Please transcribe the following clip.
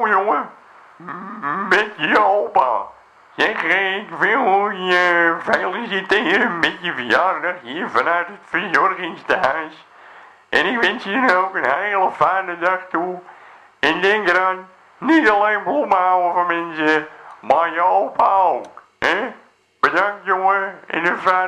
Hallo jongen, met je opa. Zeg, ik wil je feliciteren met je verjaardag hier vanuit het verzorgingstehuis. En ik wens je ook een hele fijne dag toe. En denk eraan, niet alleen bloemen houden van mensen, maar je opa ook. Hè? Bedankt jongen en een fijne